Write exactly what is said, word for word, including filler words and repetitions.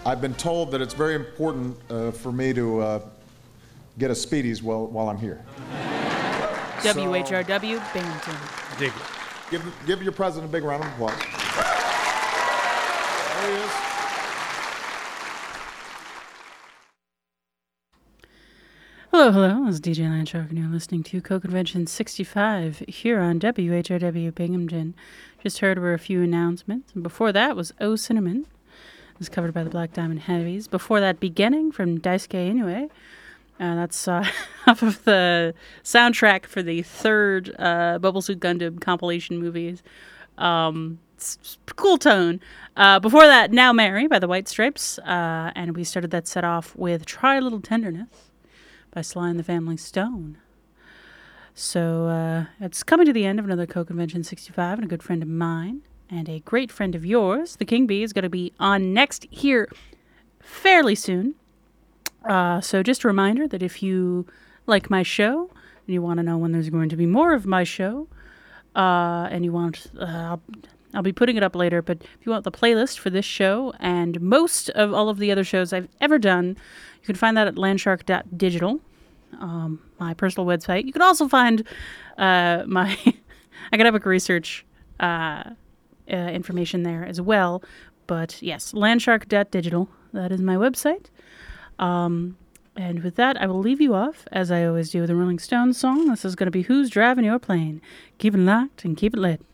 I've been told that it's very important uh, for me to uh, get a Speedies while, while I'm here. W H R W, Binghamton. Dig it. Give, give your president a big round of applause. There he is. Hello, hello. This is D J Landshark, and you're listening to Co-Convention sixty-five here on W H R W Binghamton. Just heard were a few announcements. And before that was Oh Cinnamon. It was covered by the Black Diamond Heavies. Before that, Beginning from Daisuke Inoue. Uh, that's uh, off of the soundtrack for the third uh, Mobile Suit Gundam compilation movies. Um, it's, it's cool tone. Uh, before that, Now Mary by the White Stripes. Uh, and we started that set off with Try a Little Tenderness by Sly and the Family Stone. So uh, it's coming to the end of another Co-Convention sixty-five, and a good friend of mine and a great friend of yours, the King Bee, is going to be on next here fairly soon. Uh, so just a reminder that if you like my show and you want to know when there's going to be more of my show, uh, and you want, uh, I'll, I'll be putting it up later, but if you want the playlist for this show and most of all of the other shows I've ever done, you can find that at landshark dot digital, um, my personal website. You can also find uh, my academic research uh, uh, information there as well. But yes, landshark dot digital, that is my website. Um, and with that, I will leave you off, as I always do, with a Rolling Stones song. This is going to be Who's Driving Your Plane? Keep it locked and keep it lit.